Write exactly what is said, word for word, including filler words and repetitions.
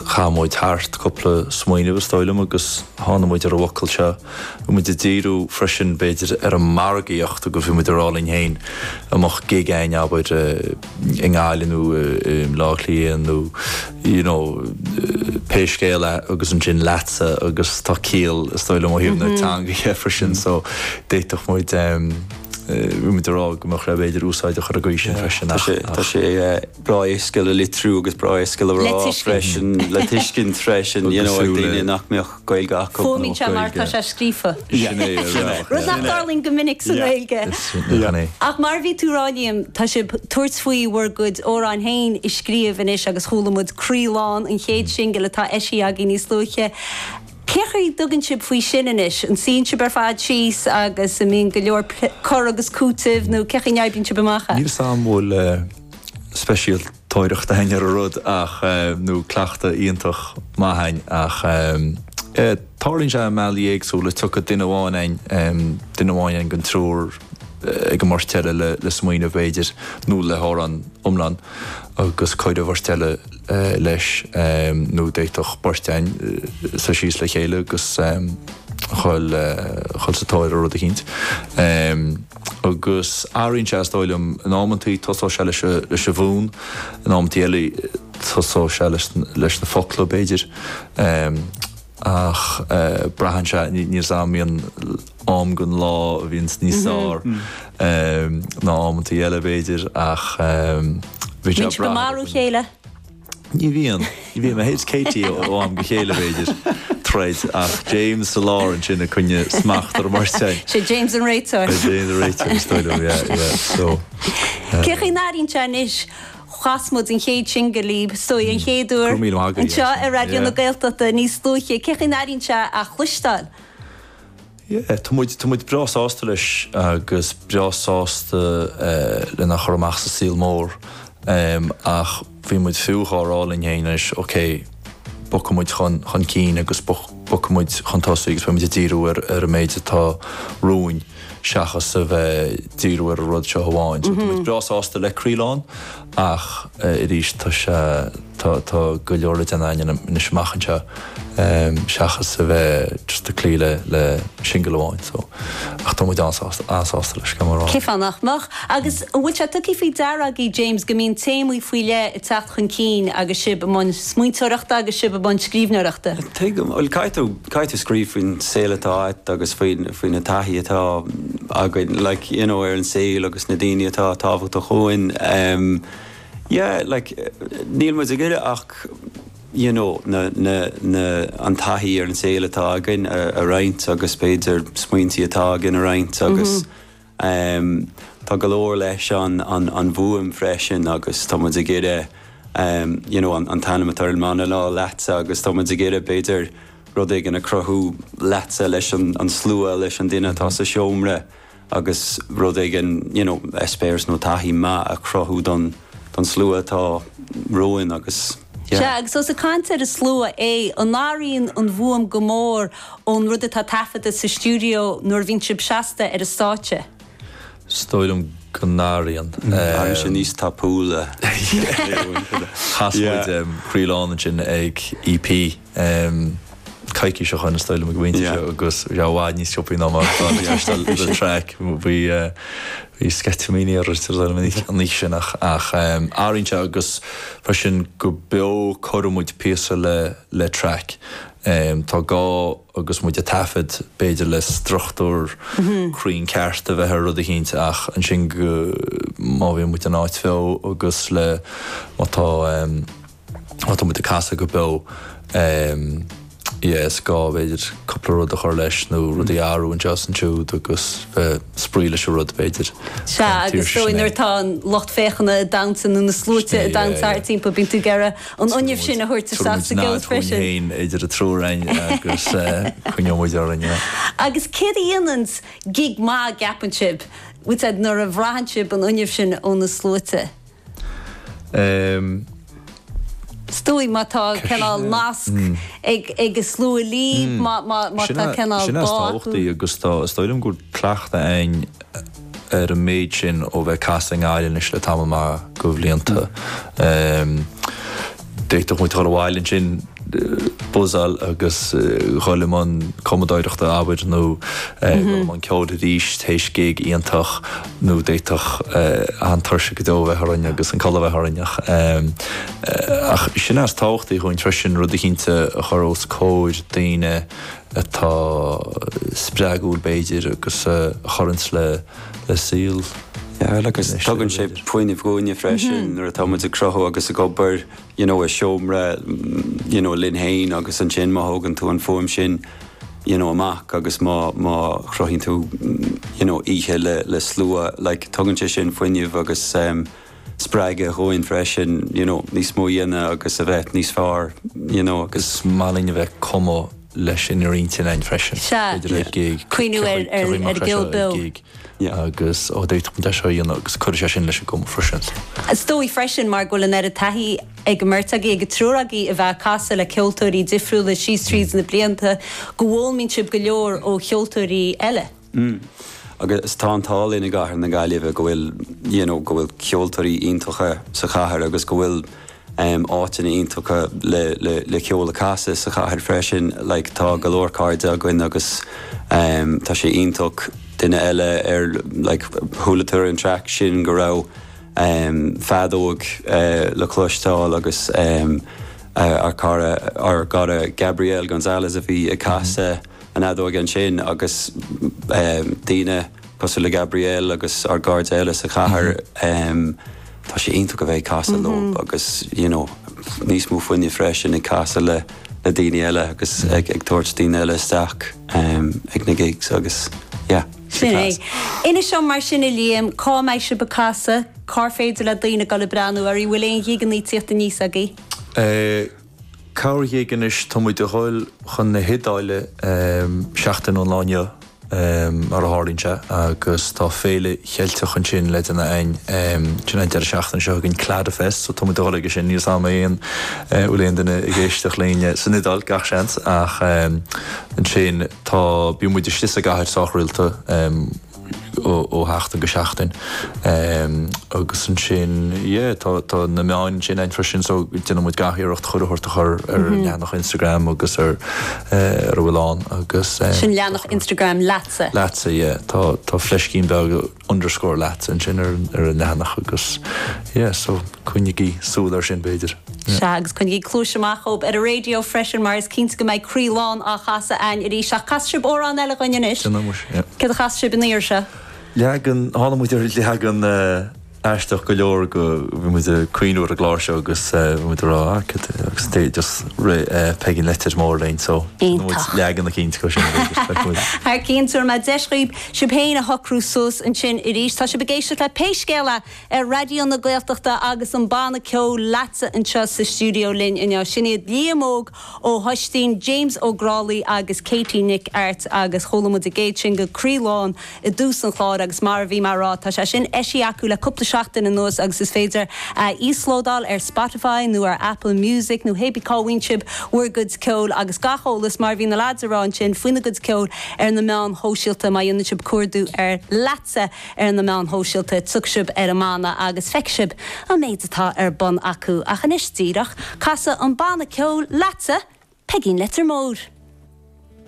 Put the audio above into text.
chamoid hart couple smoine was stoilum agus hána muid ar a wacail se muid a díú freisin beidir ar an margaíocht go bhí muid arálinn héin amach gigáin abaid in gáilinú láchlíonú you know péiscéile agus an gin letsa agus tá cíal stoilum ó híomna tanga freisin so déitoch muid we moeten er ook nog beter úsáid a chuir sin freisin Tá sé bra éisciile litrú agus bra éisciile rá freisin le tuiscin freisin you know daine nach meoch gailga acu Fómí se mar tá sé scrífa Rud nach darling go minic sa gailge ach mar bhí túráidim tá sé tuairt faoi war good ó an hain is scríomh inis agus chulamud críláán an chéad single tá eisi a gin níos lúche Cechaí dugan sib faoi sinanis an sín sib ar fad síos agus a mín go leor cor agus cútah nó cechaí neibín sib amachcha. Níl sam bhfuil speisial tóireachta hain ar a rud ach nó cleachta íontach maithain ach tálinn sé meí éagsúla tu a duine bháin duine bháin an trúr ag mar teile le le smoine bhéidir nó le thór an omlan agus coide bhar teile leis nó déitoch barstein sa síos le chéile agus chuil chuil sa táir rud a chéint agus áíonn se stáilm an ámantaí tosá se leis a bhún an ámantaí eile tosá se leis na focla bhéidir ach brahan se níor samíon am gon lá a bhíns níosár ná ámantaí eile bhéidir ach Bhín go marú chéile? Ní bhíon, ní bhíon, héad Katie ó am go chéile bhéidir treid ach James sa lárin sin a chunne smacht ar mar sé. sé James an Réitor. James an Réitor stoilm, yeah, yeah, so. Cechaí náirín se inis chasmud an chéad sin go líb, stoi an chéadúr, an seo a radio na Gaeltachta níos lúche, cechaí náirín se a chluisteáil? Yeah, tá muid bras ásta leis agus bras ásta le nach chormach sa síl mór um, ach bhí muid fiúchárál in héanais, ok, bocha muid chun cín agus bocha muid chun tosaí agus muid a díú ar ar a méid atá rúin seachas a bheith díú ar a rud seo hamháin. So muid bras ásta le críláin ach i rís tá tá go leorla den aine na smachan se seachas a bheith just a clíle le singalháin so ach tá muid ansásta leis go marrá. Cifannach mach agus bhfuil se tuí fao daragaí James go mín téimí faoile i techt chun cín agus sib amán smuointeoireachta agus sib amán scríbneoireachta. Tuigim caiitú caiitú scríb faoin saolatá agus faoin na taithí atá againn like you know ar an saoil agus na daoine atá tábhacht a chuin um, yeah like níl muid a gcuide ach you know na na na an taithí ar an saoil atá againn a roinnt agus beidir smuointí atá againn a roinnt agus um, tá go leor leis an an an bhuaim freisin agus tá muid a gcuide um, you know an an tanamatar man lá letsa agus tá muid a gcuide beidir rud ag an a crothú letsa leis an an slua leis an duine atá sa seomra agus rud ag an you know espéirs nó taithí ma a crothú don don slua tá roin agus yeah. agus os a cante a slua é an náiríonn an bhuam go mór ón rud atá tafada sa stúdio nuair bhín sib seasta ar a státe. Stoilm go náiríonn. Ar sin níos tapúla. Chasmuid críláin sin ag E P caiici seo chuna stoilm a ghainte agus bháid níos siopí ná mar le track bhí hí sketamíní ar an níos sin ach áirínte agus freisin go beo choramúid píosa le le track tá gá agus muid a tafid beidir le struchtúr chrín ceart a bheith rud a chénte ach an sin go má bhí muid an áit feo agus le mátá mátá muid a casa go beo Yes, gá beidir coppla rud a chur leis nó rud a áú an just an siúd agus spríle se rud beidir. Se agus stoinar tá locht féchanna dansan nó na slúte dansar timp bín tú gera an onimh sin a thuirta sa sa gil freisin. Idir a trúrain agus chuneomid Agus céad íonans gig má gapanship, with ed nor a bhrahanship an onimh sin ó na slúte. Um, Stúi má tá cenál nasc ag ag a slú a líb má tá cenál Sin táchtaí agus tá stoilm gur cleachta ein ar a méid sin ó bheith casting áilin is le tam má go bhlíonanta. Déitach muid thola bháilinn sin buzal agus choileman commodóireachta ábhaid nó man ceád a ríis tééis gig íontach nó déitach an tuirse go dó bheith thraine agus an chola bheith thrainneach. Ach sin as táchtaí chuin trisin rud a cínte a chorós cóid daine atá spreagúil béidir agus chorins le le síl. Yeah, agus tugann sé puoineh gúine freisin ar a táid a crothú agus a gobar, you know, a seomra, you know, lin hain agus an sin má thugann tú an fóm sin, you know, amach agus má má chrothín tú, you know, ihe le le slua, like tugann sé sin puoineh agus um, spraige chuin freisin, you know, níos mó dhéana agus a bheith níos fearr, you know, agus málainn a bheith comó leis in ríntin ein freisin. Cuoinú ar gilbil. agus ó déit de seo dhéana agus chuir sé sin leis gom freisin. Stóí freisin mar goil an ar a taithí ag mrtaí ag trúraí a bheith casa le ceoltóirí difriúla síostríos na blianta go bhfuil mín sib go leor ó cheoltóirí eile. Agus tá antáil ina gahar na gaiileh go bhfuil, you know, go bhfuil ceoltóirí iontacha sa chathair agus go bhfuil Um, áitina iontacha le, le, le ceola casa sa chathair freisin, like, tá galóir cáirde a gcuin agus um, tá sé iontach duine eile ar like, thulatar an track sin go raibh um, fadóg uh, le cloistáil agus um, uh, ar cara ar gara Gabriel González a bhí a casa an adóg an sin agus um, duine cosú le Gabriel agus ar gáirde eile sa chathair um, tá sé iontacha bheith casa ló agus, you know, níos mó fuinne freisin i casa le le daoine eile agus ag ag tuairt daoine eile isteach um, ag na gigs agus, yeah. Ina seo mar sin i líam, cá mbeidh se ba casa, cá féidir le daoine go le breanú ar i bhfuil éon dhégan ní tíochta níos agaí? Cáir dhégan is tá muid a gháil chun na hidáile seachtain online Um, ar a háirínse agus tá féle cheilteach an sin le na ein sin ein seachtain seo ginn cláda fest, so tá dáige sin níos am éon uléon duna i ggéisteach léine san nidal gach seans ach um, an sin tá bí muidir slis a gathir sáchriilta um, ó, ó heachtain go seachtain um, agus an sin yeah, tá, tá na meáin sin ein frisin so duna muid gathíocht chuirta chur ar leannach Instagram agus ar uh, ar bhfuilán agus um, sin leannach Instagram Latsa Latsa, yeah, tá, tá fleiscín beg underscore Latsa an sin ar, ar leannach agus yeah, so cuinigí súlar sin beidir. Seagus chun í clúiseach op ar a radio freisin mar is cínta go méid críláán a chasa ein i seach casrib ó an eile goineis. Cad a chasrib in íir se? Leagan, hána muidir leagan eisteach go leor go bhí muid a cuiinúir a gláir agus bhí muid rá agus té just pegin letir mór lein, so leagan na cínta go sin. Thar cínúir me deisríb si péin a hocrú sus an sin i ríis, tá se begéisiir le péiscéile ar radio na Gaeltachta agus an banna ceo Latsa an seo sa stúdio linn inne sinad líamóg ó Hoistín James O'Grally agus Katie Nick Art agus cholamud a géid sin go críláán i dús an chláir agus mar bhí mar rá, tá se sin eisi acu le cúpla seachtain in nós agus is féidir uh, íslódal ar Spotify nó ar Apple Music nó hébi cáhaintsib We're Goods Ceol agus gacholalas mar bhí na lads arán sin fuina Goods Ceol ar na meán hóisiilta mai dionnaisib cuardú ar Latsa ar na meán hóisiilta tugsib ar a mána agus feicshib a méid atá ar bon acu a chanis tíirech casa an banna ceol Latsa pegin letter mór.